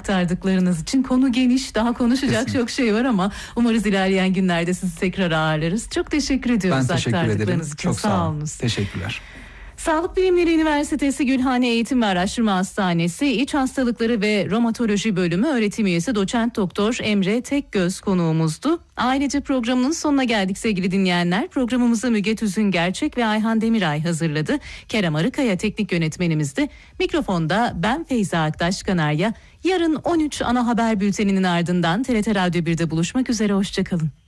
aktardıklarınız için. Konu geniş, daha konuşacak çok şey var ama umarız ilerleyen günlerde sizi tekrar ağırlarız. Çok teşekkür ediyoruz aktardıklarınız için. Çok sağ olun. Olunuz. Teşekkürler. Sağlık Bilimleri Üniversitesi Gülhane Eğitim ve Araştırma Hastanesi İç Hastalıkları ve Romatoloji Bölümü öğretim üyesi doçent doktor Emre Tekgöz konuğumuzdu. Ailece programının sonuna geldik sevgili dinleyenler. Programımızı Müge Tüzün Gerçek ve Ayhan Demiray hazırladı. Kerem Arıkaya teknik yönetmenimizdi. Mikrofonda ben Feyza Aktaş Kanarya. Yarın 13 ana haber bülteninin ardından TRT Radyo 1'de buluşmak üzere. Hoşçakalın.